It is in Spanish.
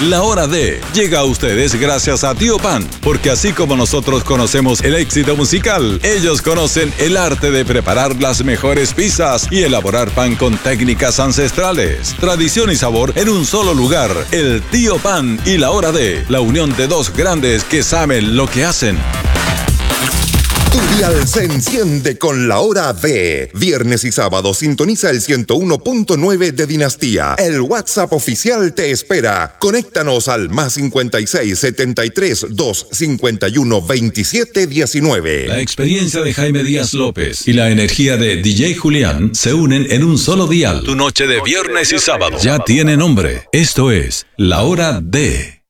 La Hora de llega a ustedes gracias a Tío Pan, porque así como nosotros conocemos el éxito musical, ellos conocen el arte de preparar las mejores pizzas y elaborar pan con técnicas ancestrales. Tradición y sabor en un solo lugar. El Tío Pan y La Hora de, la unión de dos grandes que saben lo que hacen. Tu dial se enciende con La Hora de. Viernes y sábado sintoniza el 101.9 de Dinastía. El WhatsApp oficial te espera. Conéctanos al +56 73 251 27 19. La experiencia de Jaime Díaz López y la energía de DJ Julián se unen en un solo dial. Tu noche de viernes y sábado ya tiene nombre. Esto es La Hora de.